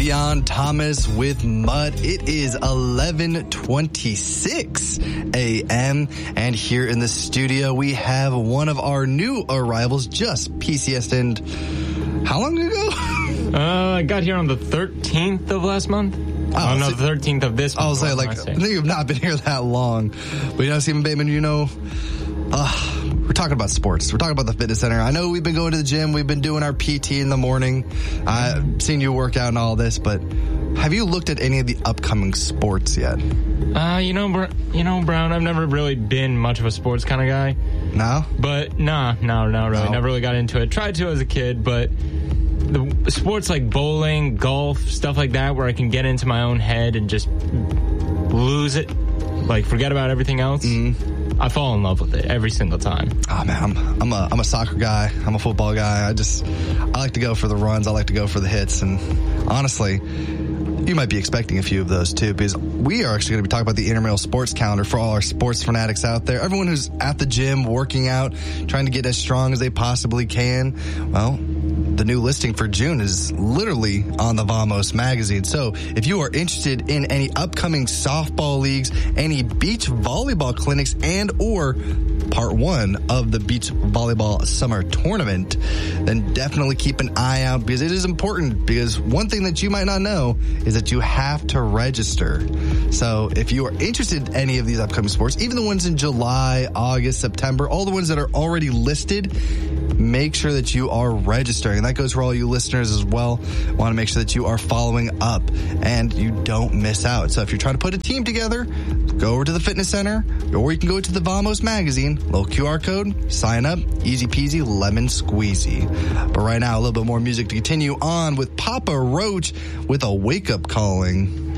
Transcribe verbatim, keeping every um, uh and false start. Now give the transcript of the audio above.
Leon Thomas with Mud. It is eleven twenty-six a.m. and here in the studio we have one of our new arrivals, just P C S'd in how long ago? uh, I got here on the thirteenth of last month. Oh, oh no, so, the thirteenth of this month. I was saying, like, I think you've not been here that long. But you know, Stephen Bateman, you know, uh, we're talking about sports. We're talking about the fitness center. I know we've been going to the gym. We've been doing our P T in the morning. I've seen you work out and all this, but have you looked at any of the upcoming sports yet? Uh, you know, you know, Brown, I've never really been much of a sports kind of guy. No? But, nah, no, no, really. No. Never really got into it. Tried to as a kid, but the sports like bowling, golf, stuff like that, where I can get into my own head and just lose it, like forget about everything else. Mm-hmm. I fall in love with it every single time. Oh man, I'm I'm a I'm a soccer guy. I'm a football guy. I just I like to go for the runs. I like to go for the hits. And honestly, you might be expecting a few of those too, because we are actually going to be talking about the intramural sports calendar for all our sports fanatics out there. Everyone who's at the gym, working out, trying to get as strong as they possibly can. Well, the new listing for June is literally on the Vamos magazine. So if you are interested in any upcoming softball leagues, any beach volleyball clinics, and or part one of the beach volleyball summer tournament, then definitely keep an eye out, because it is important. Because one thing that you might not know is that you have to register. So if you are interested in any of these upcoming sports, even the ones in July, August, September, all the ones that are already listed, make sure that you are registering. And that goes for all you listeners as well. Want to make sure that you are following up and you don't miss out. So if you're trying to put a team together, go over to the fitness center, or you can go to the Vamos magazine, little Q R code, sign up, easy peasy, lemon squeezy. But right now, a little bit more music to continue on with Papa Roach with a wake up calling.